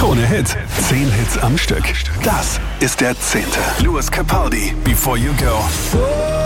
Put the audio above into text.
Krone Hit. 10 Hits am Stück. Das ist der 10. Lewis Capaldi, Before You Go.